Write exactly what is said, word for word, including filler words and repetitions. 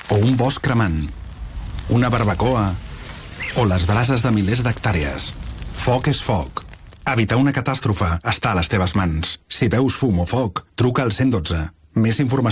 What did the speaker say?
o un bosc cremant, una barbacoa o les brases de milers d'hectàrees. Foc és foc. Evitar una catàstrofe està a les teves mans. Si veus fum o foc, truca al cent i dotze. Més informació